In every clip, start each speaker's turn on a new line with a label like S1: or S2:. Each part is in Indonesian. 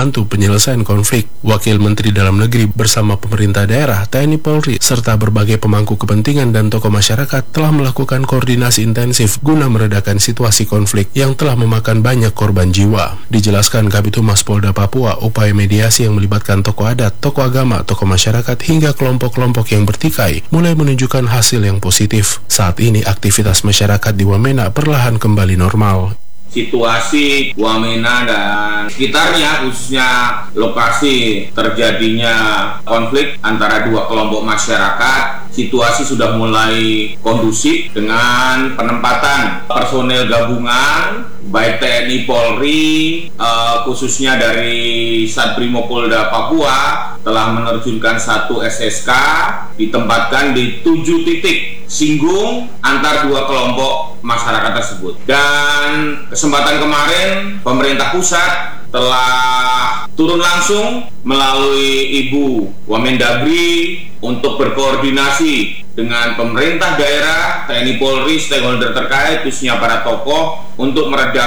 S1: membantu penyelesaian konflik. Wakil Menteri Dalam Negeri bersama pemerintah daerah, TNI Polri, serta berbagai pemangku kepentingan dan tokoh masyarakat telah melakukan koordinasi intensif guna meredakan situasi konflik yang telah memakan banyak korban jiwa. Dijelaskan Kabid Humas Polda Papua, upaya mediasi yang melibatkan tokoh adat, tokoh agama, tokoh masyarakat hingga kelompok-kelompok yang bertikai mulai menunjukkan hasil yang positif. Saat ini aktivitas masyarakat di Wamena perlahan kembali normal.
S2: Situasi Wamena dan sekitarnya, khususnya lokasi terjadinya konflik antara dua kelompok masyarakat, situasi sudah mulai kondusif dengan penempatan personel gabungan baik TNI Polri, khususnya dari Satbrimopolda Papua telah menerjunkan 1 SSK ditempatkan di 7 titik singgung antar dua kelompok masyarakat tersebut. Dan kesempatan kemarin pemerintah pusat telah turun langsung melalui Ibu Wamendagri untuk berkoordinasi dengan pemerintah daerah, TNI Polri, stakeholder terkait, khususnya para tokoh, untuk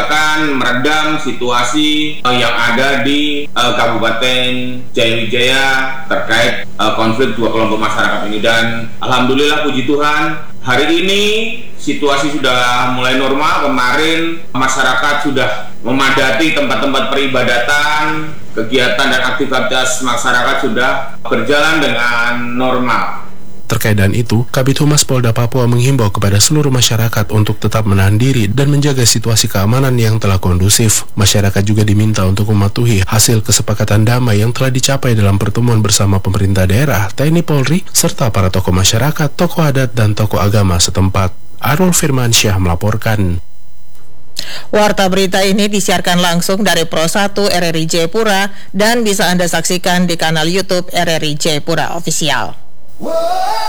S2: meredam situasi yang ada di Kabupaten Jayawijaya terkait konflik dua kelompok masyarakat ini. Dan alhamdulillah, puji Tuhan, hari ini situasi sudah mulai normal. Kemarin masyarakat sudah memadati tempat-tempat peribadatan, kegiatan dan aktivitas masyarakat sudah berjalan dengan normal.
S1: Terkait dengan itu, Kabid Humas Polda Papua menghimbau kepada seluruh masyarakat untuk tetap menahan diri dan menjaga situasi keamanan yang telah kondusif. Masyarakat juga diminta untuk mematuhi hasil kesepakatan damai yang telah dicapai dalam pertemuan bersama pemerintah daerah, TNI Polri, serta para tokoh masyarakat, tokoh adat, dan tokoh agama setempat. Arul Firmansyah melaporkan.
S3: Warta berita ini disiarkan langsung dari Pro 1 RRI Jayapura dan bisa Anda saksikan di kanal YouTube RRI Jayapura Official.